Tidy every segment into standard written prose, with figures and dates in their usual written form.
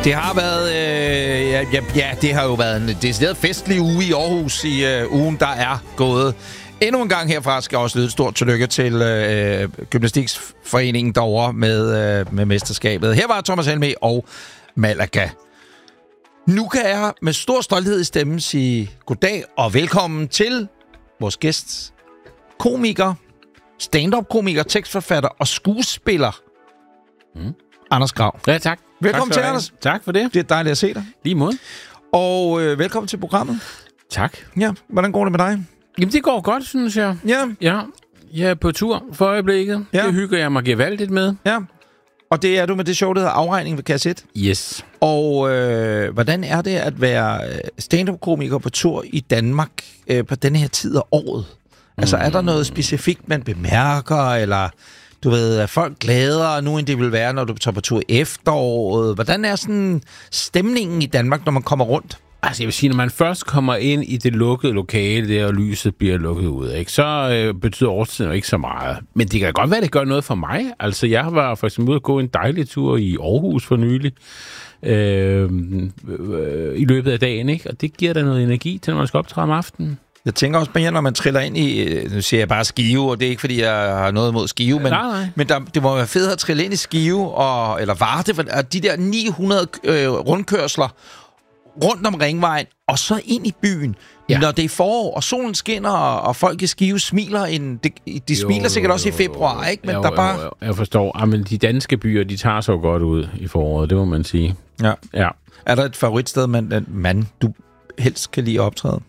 Det har været, det har jo været en decideret festlig uge i Aarhus i ugen, der er gået. Endnu en gang herfra skal også lyde et stort tillykke til Gymnastiksforeningen derovre med mesterskabet. Her var Thomas Helmig og Malaga. Nu kan jeg med stor stolthed i stemmen sige goddag og velkommen til vores gæst, komiker, stand-up-komiker, tekstforfatter og skuespiller, Anders Grav. Ja, tak. Velkommen til, Anders. Tak for det. Det er dejligt at se dig. Lige mod. Og velkommen til programmet. Tak. Ja, hvordan går det med dig? Jamen, det går godt, synes jeg. Ja. Ja, jeg er på tur for øjeblikket. Ja. Det hygger jeg mig gevaldigt med. Ja. Og det er du med det show, der hedder Afregning ved Kasset. Yes. Og hvordan er det at være stand-up-komiker på tur i Danmark på denne her tid af året? Altså, er der noget specifikt, man bemærker, eller du ved, er folk gladere nu, end det vil være, når du tager på tur i efteråret? Hvordan er sådan stemningen i Danmark, når man kommer rundt? Altså, jeg vil sige, når man først kommer ind i det lukkede lokale, der og lyset bliver lukket ud, ikke, så betyder årstiden jo ikke så meget. Men det kan godt være, det gør noget for mig. Altså, jeg var for eksempel ude at gå en dejlig tur i Aarhus for nylig, i løbet af dagen, ikke? Og det giver da noget energi til, når man skal optræde om aftenen. Jeg tænker også mere, når man triller ind i, nu siger jeg bare Skive, og det er ikke, fordi jeg har noget imod Skive, men, men det må være fedt at trille ind i Skive, eller Varde, de der 900 rundkørsler rundt om Ringvejen, og så ind i byen, når det er forår, og solen skinner, og folk i Skive smiler. De smiler sikkert også i februar, ikke? Men der bare... Jeg forstår. Men de danske byer, de tager så godt ud i foråret, det må man sige. Ja. Er der et favoritsted, du helst kan lide at optræde?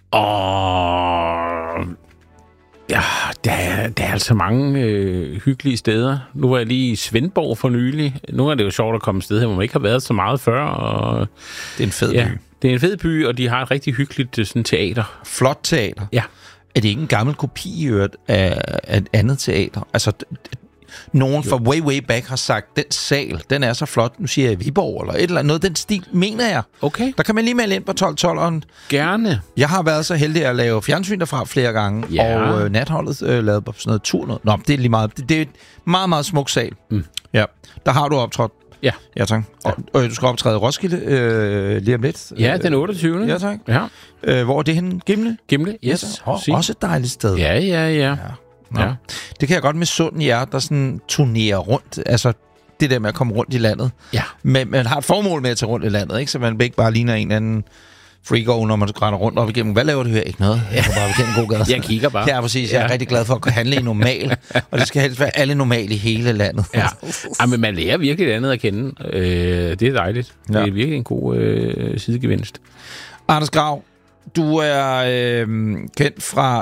Ja, der er altså mange hyggelige steder. Nu var jeg lige i Svendborg for nylig. Nu er det jo sjovt at komme et sted her, hvor man ikke har været så meget før. Og det er en fed by. Det er en fed by, og de har et rigtig hyggeligt sådan, teater. Flot teater. Ja. Er det ikke en gammel kopi af et andet teater? Altså, nogen fra way back har sagt, den sal, den er så flot. Nu siger jeg Viborg eller et eller andet. Noget den stil, mener jeg. Okay. Der kan man lige melde ind på 12-12'eren. Gerne. Jeg har været så heldig at lave fjernsyn derfra flere gange. Og natholdet lavede på sådan noget tur. Nå, det er lige meget. Det er et meget, meget smuk sal. Ja. Der har du optrådt. Ja, tak. Og du skal optræde i Roskilde lige om lidt. Ja, den 28. Ja, tak. Ja. Hvor er det henne? Gimle? Gimle, yes. Også et dejligt sted. Ja. Det kan jeg godt med sunden jer, der sådan turnerer rundt. Altså, det der med at komme rundt i landet. Ja. Men man har et formål med at tage rundt i landet, ikke? Så man ikke bare ligner en anden freak-o, når man skrænder rundt op igennem. Hvad laver du her? Ikke noget. Jeg går bare igennem god gade. Jeg kigger bare. Ja, præcis. Jeg er rigtig glad for at kunne handle i normal. Og det skal helst være alle normale i hele landet. Ja, men man lærer virkelig andet at kende. Det er dejligt. Det er virkelig en god sidegevinst. Anders Grav, du er kendt fra...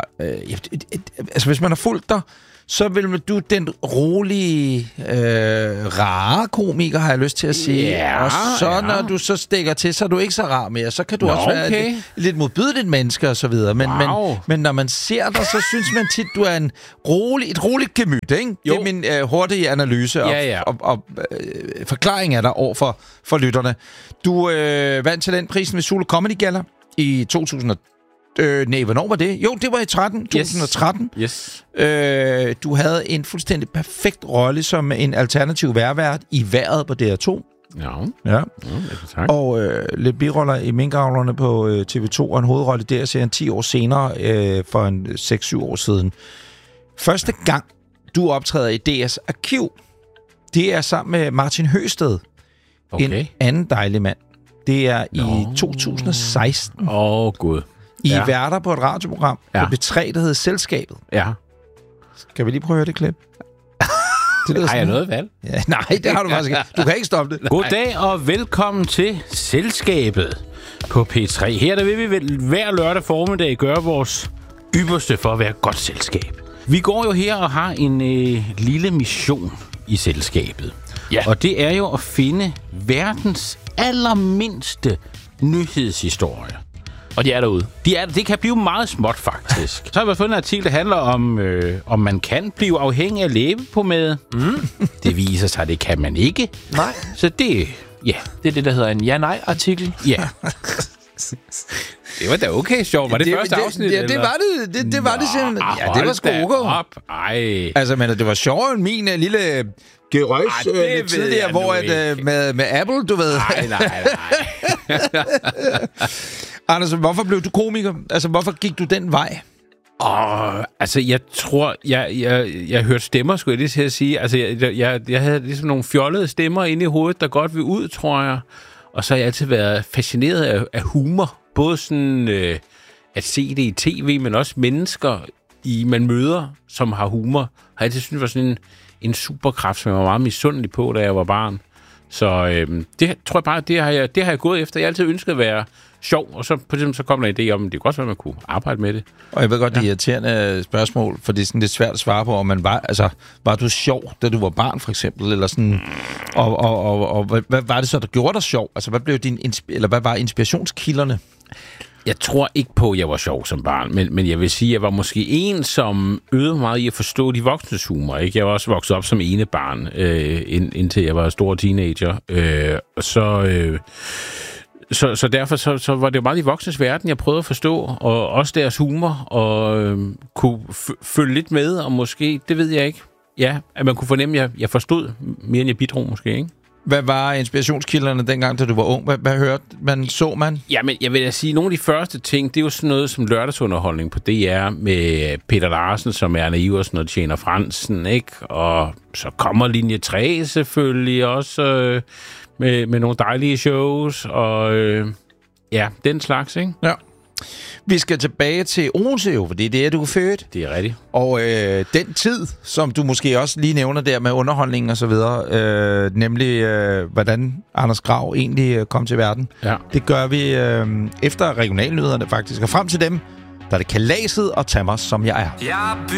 altså, hvis man har fulgt dig, så vil du den rolige, rare komiker, har jeg lyst til at sige. Ja, og så når du så stikker til, så er du ikke så rar mere. Så kan du også være lidt modbydeligt menneske og så videre. Men når man ser dig, så synes man tit, du er et roligt gemyt, ikke? Jo. Det er min hurtige analyse og forklaring af dig over for lytterne. Du vandt talentprisen ved Zulu Comedy Galla i 2000. Hvornår var det? Jo, det var i 2013. Yes. Du havde en fuldstændig perfekt rolle som en alternativ værvært i Vejret på DR2. Ja. Tak. Og lidt biroller i Minkavlerne på TV2, og en hovedrolle der ser en 10 år senere, for en 6-7 år siden. Første gang, du optræder i DR's arkiv, det er sammen med Martin Høsted. En anden dejlig mand. Det er i 2016. Gud. I værter på et radioprogram på B3, der hedder Selskabet. Ja. Skal vi lige prøve at høre det klip? Har jeg noget valg? Ja, nej, det har du faktisk ikke. Du kan ikke stoppe det. Goddag og velkommen til Selskabet på P3. Her der vil vi hver lørdag formiddag gøre vores ypperste for at være godt selskab. Vi går jo her og har en lille mission i selskabet. Ja. Og det er jo at finde verdens allermindste nyhedshistorie. Og de er derude. Det kan blive meget småt, faktisk. Så har vi fundet en artikel, der handler om man kan blive afhængig af læbepomade. Det viser sig, at det kan man ikke. Nej. Så det, det er det, der hedder en ja-nej-artikel. Ja. Det var da okay sjovt. Var det første afsnit? Ja, det var det. Det var det simpelthen. Ja, det var sgu okay. Ej. Altså, men det var sjovere end min lille gerøs lidt tidligere, hvor med Apple, du ved. Nej. Anders, hvorfor blev du komiker? Altså, hvorfor gik du den vej? Altså, jeg tror, jeg hørte stemmer, skulle jeg lige til at sige. Altså, jeg havde ligesom nogle fjollede stemmer inde i hovedet, der godt vil ud, tror jeg. Og så har jeg altid været fascineret af humor. Både sådan at se det i tv, men også mennesker, man møder, som har humor. Har altid syntes var sådan en superkraft, som jeg var meget misundelig på, da jeg var barn. Så det tror jeg bare, det har jeg gået efter. Jeg har altid ønsket at være sjov, og så på det så kom der en idé om, at det kunne også være, at man kunne arbejde med det. Og jeg ved godt, det er irriterende spørgsmål, for det er sådan lidt svært at svare på, om man var du sjov, da du var barn, for eksempel, eller sådan, og hvad var det så, der gjorde dig sjov? Altså, hvad var inspirationskilderne? Jeg tror ikke på, at jeg var sjov som barn, men jeg vil sige, at jeg var måske en, som øvede meget i at forstå de voksnes humor. Ikke? Jeg var også vokset op som enebarn, indtil jeg var stor teenager. Så derfor så var det jo meget de voksnes verden, jeg prøvede at forstå, og også deres humor, og kunne følge lidt med, og måske, det ved jeg ikke, ja, at man kunne fornemme, at jeg forstod mere, end jeg bidrog måske, ikke? Hvad var inspirationskilderne dengang, da du var ung? Hvad hørte man? Så man? Jamen, jeg vil da sige, nogle af de første ting, det er jo sådan noget som lørdagsunderholdning på DR med Peter Larsen, som er naiv og sådan noget, Tjener Fransen, ikke? Og så kommer Linje 3 selvfølgelig også med nogle dejlige shows, og ja, den slags, ikke? Ja. Vi skal tilbage til Odense jo, fordi det er du er født. Det er rigtigt. Og den tid, som du måske også lige nævner der med underholdning og så videre, nemlig hvordan Anders Grav egentlig kom til verden. Ja. Det gør vi efter regionalnyhederne faktisk. Og frem til dem, der er det kalaset og Tammers, som jeg er.